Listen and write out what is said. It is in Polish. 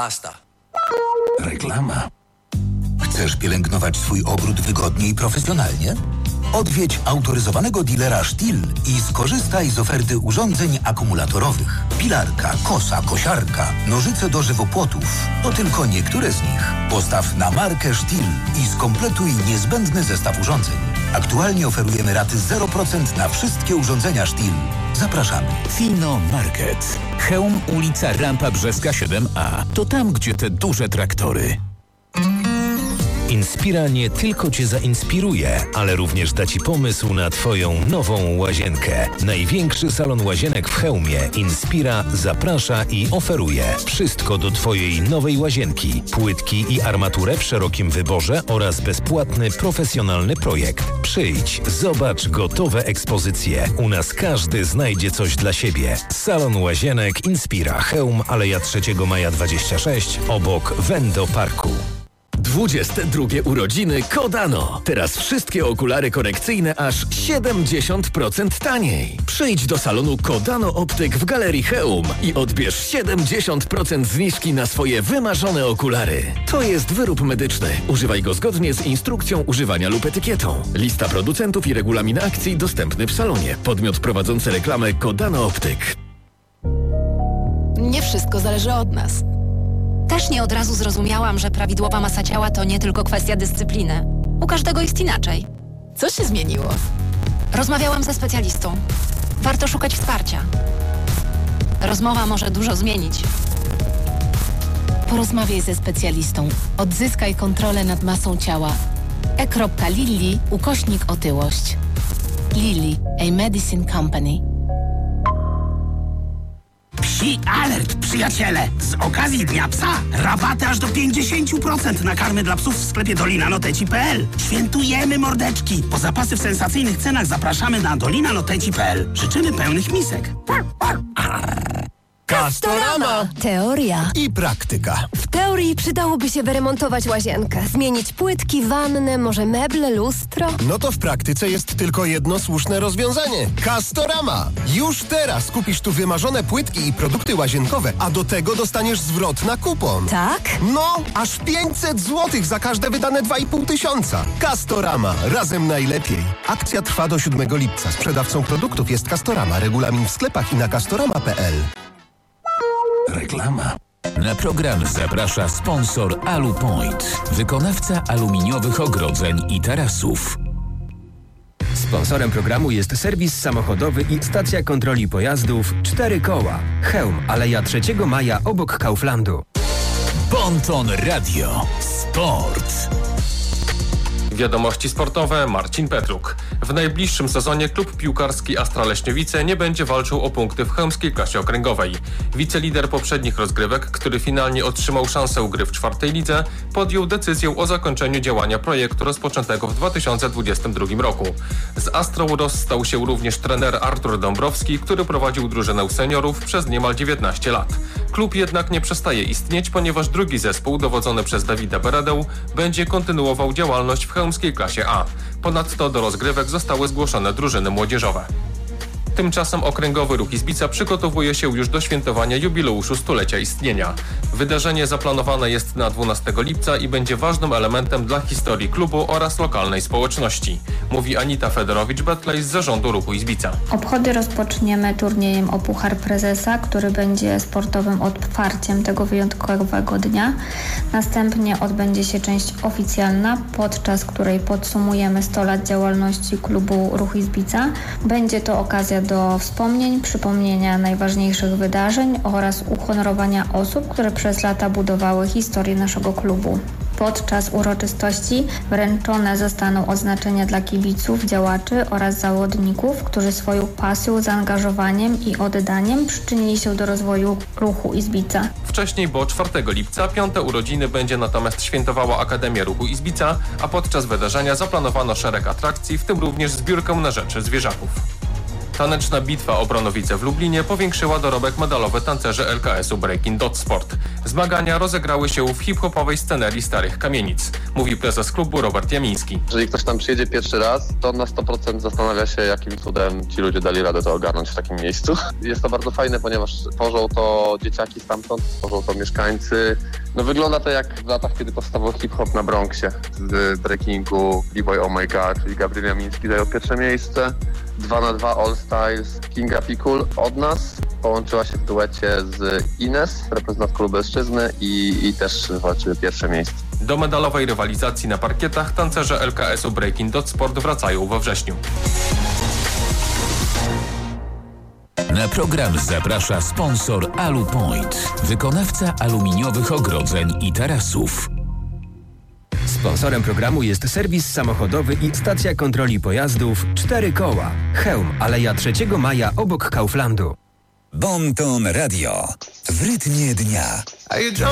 Basta. Reklama. Chcesz pielęgnować swój ogród wygodnie i profesjonalnie? Odwiedź autoryzowanego dealera Stihl i skorzystaj z oferty urządzeń akumulatorowych. Pilarka, kosa, kosiarka, nożyce do żywopłotów. To tylko niektóre z nich. Postaw na markę Stihl i skompletuj niezbędny zestaw urządzeń. Aktualnie oferujemy raty 0% na wszystkie urządzenia Stihl. Zapraszamy. Fino Market. Chełm, ulica Rampa Brzeska 7A. To tam, gdzie te duże traktory. Inspira nie tylko Cię zainspiruje, ale również da Ci pomysł na Twoją nową łazienkę. Największy salon łazienek w Chełmie Inspira zaprasza i oferuje wszystko do Twojej nowej łazienki, płytki i armaturę w szerokim wyborze oraz bezpłatny, profesjonalny projekt. Przyjdź, zobacz gotowe ekspozycje. U nas każdy znajdzie coś dla siebie. Salon łazienek Inspira, Chełm, Aleja 3 Maja 26, obok Wendo Parku. 22 urodziny Kodano. Teraz wszystkie okulary korekcyjne aż 70% taniej. Przyjdź do salonu Kodano Optyk w Galerii Chełm i odbierz 70% zniżki na swoje wymarzone okulary. To jest wyrób medyczny. Używaj go zgodnie z instrukcją używania lub etykietą. Lista producentów i regulamin akcji dostępny w salonie. Podmiot prowadzący reklamę Kodano Optyk. Nie wszystko zależy od nas. Też nie od razu zrozumiałam, że prawidłowa masa ciała to nie tylko kwestia dyscypliny. U każdego jest inaczej. Co się zmieniło? Rozmawiałam ze specjalistą. Warto szukać wsparcia. Rozmowa może dużo zmienić. Porozmawiaj ze specjalistą. Odzyskaj kontrolę nad masą ciała. e.lilly/otyłość. Lilly, a medicine company. Psi alert, przyjaciele! Z okazji Dnia Psa rabaty aż do 50% na karmy dla psów w sklepie dolinanoteci.pl. Świętujemy, mordeczki! Po zapasy w sensacyjnych cenach zapraszamy na dolinanoteci.pl. Życzymy pełnych misek. Castorama! Teoria i praktyka. W teorii przydałoby się wyremontować łazienkę, zmienić płytki, wannę, może meble, lustro. No to w praktyce jest tylko jedno słuszne rozwiązanie. Castorama! Już teraz kupisz tu wymarzone płytki i produkty łazienkowe, a do tego dostaniesz zwrot na kupon. Tak? No, aż 500 zł za każde wydane 2,5 tysiąca. Castorama. Razem najlepiej. Akcja trwa do 7 lipca. Sprzedawcą produktów jest Castorama. Regulamin w sklepach i na castorama.pl. Reklama. Na program zaprasza sponsor AluPoint, wykonawca aluminiowych ogrodzeń i tarasów. Sponsorem programu jest serwis samochodowy i stacja kontroli pojazdów 4 koła. Chełm, Aleja 3 Maja obok Kauflandu. Bonton Radio. Sport. Wiadomości sportowe, Marcin Petruk. W najbliższym sezonie klub piłkarski Astra Leśniowice nie będzie walczył o punkty w chełmskiej klasie okręgowej. Wicelider poprzednich rozgrywek, który finalnie otrzymał szansę gry w 4. lidze, podjął decyzję o zakończeniu działania projektu rozpoczętego w 2022 roku. Z Astrą rozstał się również trener Artur Dąbrowski, który prowadził drużynę seniorów przez niemal 19 lat. Klub jednak nie przestaje istnieć, ponieważ drugi zespół, dowodzony przez Dawida Beredę, będzie kontynuował działalność w chełmskiej klasie A. Ponadto do rozgrywek zostały zgłoszone drużyny młodzieżowe. Tymczasem okręgowy Ruch Izbica przygotowuje się już do świętowania jubileuszu stulecia istnienia. Wydarzenie zaplanowane jest na 12 lipca i będzie ważnym elementem dla historii klubu oraz lokalnej społeczności, mówi Anita Fedorowicz-Betlej z zarządu Ruchu Izbica. Obchody rozpoczniemy turniejem o Puchar Prezesa, który będzie sportowym otwarciem tego wyjątkowego dnia. Następnie odbędzie się część oficjalna, podczas której podsumujemy 100 lat działalności klubu Ruch Izbica. Będzie to okazja do wspomnień, przypomnienia najważniejszych wydarzeń oraz uhonorowania osób, które przez lata budowały historię naszego klubu. Podczas uroczystości wręczone zostaną odznaczenia dla kibiców, działaczy oraz zawodników, którzy swoją pasją, zaangażowaniem i oddaniem przyczynili się do rozwoju Ruchu Izbica. Wcześniej, bo 4 lipca, 5. urodziny będzie natomiast świętowała Akademia Ruchu Izbica, a podczas wydarzenia zaplanowano szereg atrakcji, w tym również zbiórkę na rzecz zwierzaków. Taneczna bitwa o Bronowice w Lublinie powiększyła dorobek medalowy tancerzy LKS-u Breaking Dot Sport. Zmagania rozegrały się w hip-hopowej scenerii Starych Kamienic, mówi prezes klubu Robert Jamiński. Jeżeli ktoś tam przyjedzie pierwszy raz, to na 100% zastanawia się, jakim cudem ci ludzie dali radę to ogarnąć w takim miejscu. Jest to bardzo fajne, ponieważ tworzą to dzieciaki stamtąd, tworzą to mieszkańcy. No wygląda to jak w latach, kiedy powstawał hip-hop na Bronxie. Z breakingu B-Boy Oh My God, czyli Gabriel Jamiński zajął pierwsze miejsce. 2x2 All Styles Kinga Pikul od nas połączyła się w duecie z Ines, reprezentantką Lubelszczyzny i też walczyły pierwsze miejsce. Do medalowej rywalizacji na parkietach tancerze LKS-u Breaking Dot Sport wracają we wrześniu. Na program zaprasza sponsor AluPoint, wykonawca aluminiowych ogrodzeń i tarasów. Sponsorem programu jest serwis samochodowy i stacja kontroli pojazdów 4 koła. Chełm, Aleja 3 Maja obok Kauflandu. Bon Ton Radio. W rytmie dnia.